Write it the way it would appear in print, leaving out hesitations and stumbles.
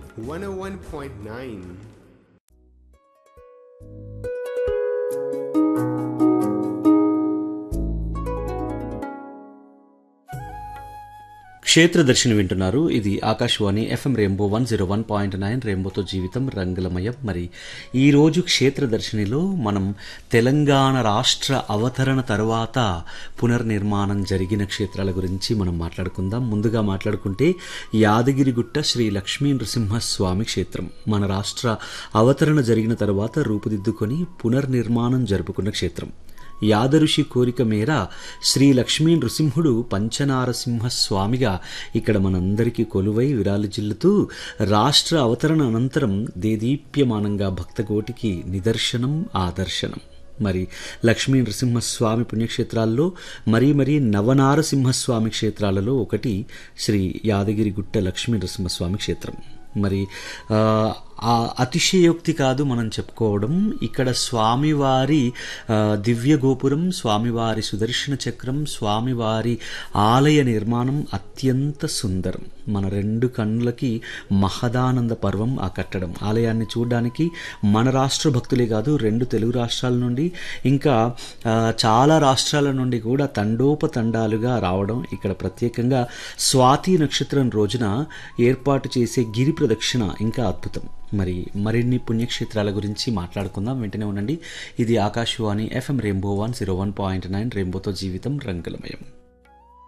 101.9. క్షేత్రదర్శిని వింటున్నారు. ఇది Akashvani FM rainbow 101.9 రెయిన్బోతో జీవితం రంగులమయం. మరి ఈరోజు క్షేత్రదర్శినిలో మనం తెలంగాణ రాష్ట్ర అవతరణ తర్వాత పునర్నిర్మాణం జరిగిన క్షేత్రాల గురించి మనం మాట్లాడుకుందాం. ముందుగా మాట్లాడుకుంటే యాదగిరిగుట్ట శ్రీ లక్ష్మీ నృసింహస్వామి క్షేత్రం మన రాష్ట్ర అవతరణ జరిగిన తర్వాత రూపుదిద్దుకొని పునర్నిర్మాణం జరుపుకున్న క్షేత్రం. యాదఋషి కోరిక మేర శ్రీ లక్ష్మీ నృసింహుడు పంచనారసింహస్వామిగా ఇక్కడ మనందరికీ కొలువై విరాలిజిల్లుతూ రాష్ట్ర అవతరణ అనంతరం దేదీప్యమానంగా భక్తకోటికి నిదర్శనం ఆదర్శనం. మరి లక్ష్మీ నృసింహస్వామి పుణ్యక్షేత్రాల్లో మరీ నవనారసింహస్వామి క్షేత్రాలలో ఒకటి శ్రీ యాదగిరిగుట్ట లక్ష్మీ నృసింహస్వామి క్షేత్రం. మరి అతిశయోక్తి కాదు మనం చెప్పుకోవడం. ఇక్కడ స్వామివారి దివ్య గోపురం, స్వామివారి సుదర్శన చక్రం, స్వామివారి ఆలయ నిర్మాణం అత్యంత సుందరం. మన రెండు కన్నులకి మహదానంద పర్వం ఆ కట్టడం. ఆలయాన్ని చూడడానికి మన రాష్ట్ర భక్తులే కాదు, రెండు తెలుగు రాష్ట్రాల నుండి ఇంకా చాలా రాష్ట్రాల నుండి కూడా తండోపతండాలుగా రావడం ఇక్కడ ప్రత్యేకంగా స్వాతి నక్షత్రం రోజున ఏర్పాటు చేసే గిరి ప్రదక్షిణ ఇంకా అద్భుతం. మరిన్ని పుణ్యక్షేత్రాల గురించి మాట్లాడుకుందాం. వెంటనే ఉండండి. ఇది ఆకాశవాణి ఎఫ్ఎం రెయిన్బో 101.9 రెయిన్బోతో జీవితం రంగులమయం.